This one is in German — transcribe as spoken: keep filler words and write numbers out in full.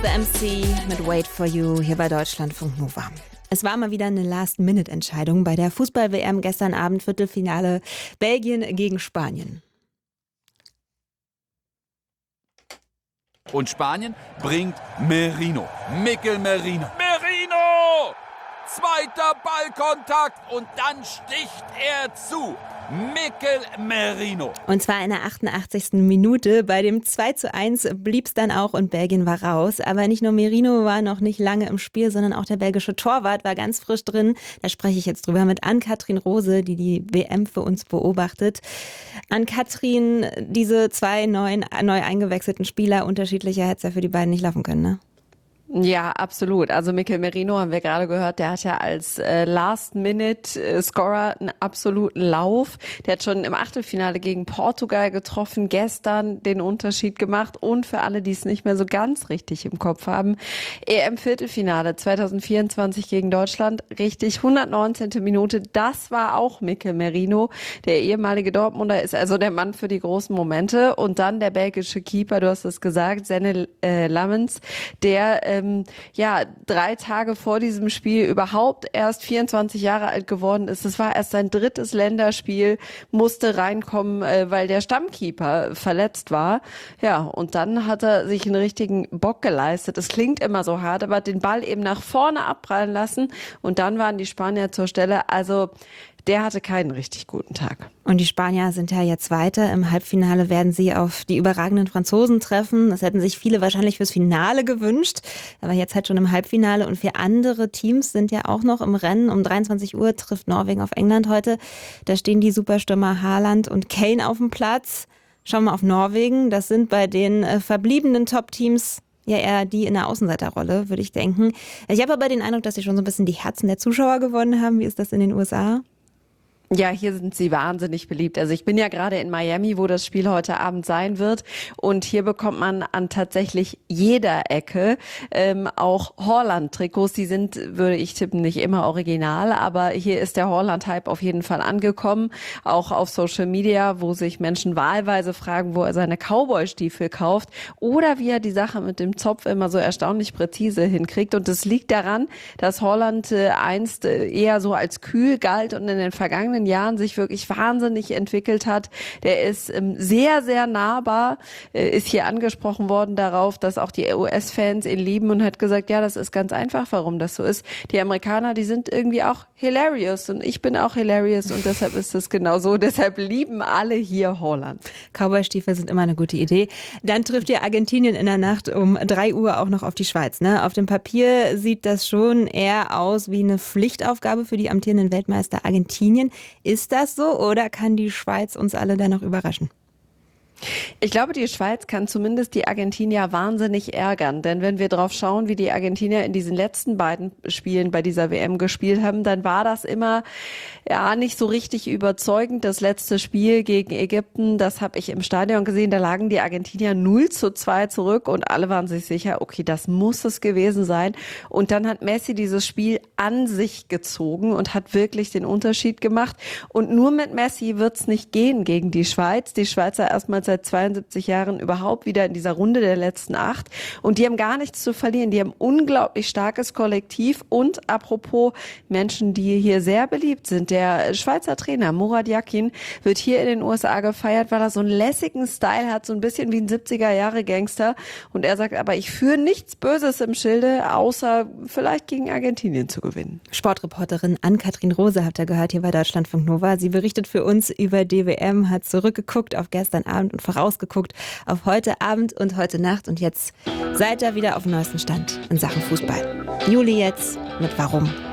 The M C mit Wait for You hier bei Deutschlandfunk Nova. Es war mal wieder eine Last-Minute-Entscheidung bei der Fußball-W M gestern Abend, Viertelfinale Belgien gegen Spanien. Und Spanien bringt Merino. Mikel Merino. Merino! Zweiter Ballkontakt und dann sticht er zu. Mikel Merino. Und zwar in der achtundachtzigsten Minute. Bei dem zwei zu eins blieb es dann auch und Belgien war raus. Aber nicht nur Merino war noch nicht lange im Spiel, sondern auch der belgische Torwart war ganz frisch drin. Da spreche ich jetzt drüber mit Ann-Kathrin Rose, die die W M für uns beobachtet. Ann-Kathrin, diese zwei neuen, neu eingewechselten Spieler, unterschiedlicher hätte es ja für die beiden nicht laufen können, ne? Ja, absolut. Also Mikel Merino haben wir gerade gehört, der hat ja als äh, Last-Minute-Scorer einen absoluten Lauf. Der hat schon im Achtelfinale gegen Portugal getroffen, gestern den Unterschied gemacht und für alle, die es nicht mehr so ganz richtig im Kopf haben, E M-Viertelfinale zwanzig vierundzwanzig gegen Deutschland, richtig, hundertneunzehnte Minute, das war auch Mikel Merino, der ehemalige Dortmunder ist also der Mann für die großen Momente und dann der belgische Keeper, du hast es gesagt, Zenne äh, Lammens, der äh, ja, drei Tage vor diesem Spiel überhaupt erst vierundzwanzig Jahre alt geworden ist. Es war erst sein drittes Länderspiel, musste reinkommen, weil der Stammkeeper verletzt war. Ja, und dann hat er sich einen richtigen Bock geleistet. Es klingt immer so hart, aber hat den Ball eben nach vorne abprallen lassen und dann waren die Spanier zur Stelle. Also der hatte keinen richtig guten Tag. Und die Spanier sind ja jetzt weiter. Im Halbfinale werden sie auf die überragenden Franzosen treffen. Das hätten sich viele wahrscheinlich fürs Finale gewünscht. Aber jetzt halt schon im Halbfinale. Und vier andere Teams sind ja auch noch im Rennen. Um dreiundzwanzig Uhr trifft Norwegen auf England heute. Da stehen die Superstürmer Haaland und Kane auf dem Platz. Schauen wir auf Norwegen. Das sind bei den äh, verbliebenen Top-Teams ja eher die in der Außenseiterrolle, würde ich denken. Ich habe aber den Eindruck, dass sie schon so ein bisschen die Herzen der Zuschauer gewonnen haben. Wie ist das in den U S A? Ja, hier sind sie wahnsinnig beliebt. Also ich bin ja gerade in Miami, wo das Spiel heute Abend sein wird. Und hier bekommt man an tatsächlich jeder Ecke ähm, auch Haaland-Trikots. Die sind, würde ich tippen, nicht immer original. Aber hier ist der Haaland-Hype auf jeden Fall angekommen. Auch auf Social Media, wo sich Menschen wahlweise fragen, wo er seine Cowboy-Stiefel kauft. Oder wie er die Sache mit dem Zopf immer so erstaunlich präzise hinkriegt. Und das liegt daran, dass Haaland äh, einst äh, eher so als kühl galt und in den vergangenen Jahren sich wirklich wahnsinnig entwickelt hat. Der ist ähm, sehr, sehr nahbar, äh, ist hier angesprochen worden darauf, dass auch die U S-Fans ihn lieben und hat gesagt, ja, das ist ganz einfach, warum das so ist. Die Amerikaner, die sind irgendwie auch hilarious und ich bin auch hilarious und deshalb ist es genau so. Deshalb lieben alle hier Haaland. Cowboy-Stiefel sind immer eine gute Idee. Dann trifft ihr Argentinien in der Nacht um drei Uhr auch noch auf die Schweiz, ne? Auf dem Papier sieht das schon eher aus wie eine Pflichtaufgabe für die amtierenden Weltmeister Argentinien. Ist das so oder kann die Schweiz uns alle dennoch überraschen? Ich glaube, die Schweiz kann zumindest die Argentinier wahnsinnig ärgern. Denn wenn wir drauf schauen, wie die Argentinier in diesen letzten beiden Spielen bei dieser W M gespielt haben, dann war das immer ja nicht so richtig überzeugend. Das letzte Spiel gegen Ägypten, das habe ich im Stadion gesehen, da lagen die Argentinier null zu zwei zurück und alle waren sich sicher, okay, das muss es gewesen sein. Und dann hat Messi dieses Spiel an sich gezogen und hat wirklich den Unterschied gemacht. Und nur mit Messi wird's nicht gehen gegen die Schweiz. Die Schweizer erstmals seit zweiundsiebzig Jahren überhaupt wieder in dieser Runde der letzten acht. Und die haben gar nichts zu verlieren. Die haben unglaublich starkes Kollektiv. Und apropos Menschen, die hier sehr beliebt sind, der Schweizer Trainer Murat Yakin wird hier in den U S A gefeiert, weil er so einen lässigen Style hat, so ein bisschen wie ein siebziger-Jahre-Gangster. Und er sagt, aber ich führe nichts Böses im Schilde, außer vielleicht gegen Argentinien zu gewinnen. Sportreporterin Ann-Kathrin Rose habt ihr gehört hier bei Deutschlandfunk Nova. Sie berichtet für uns über die W M, hat zurückgeguckt auf gestern Abend und vorausgeguckt auf heute Abend und heute Nacht. Und jetzt seid ihr wieder auf dem neuesten Stand in Sachen Fußball. Juli jetzt mit Warum?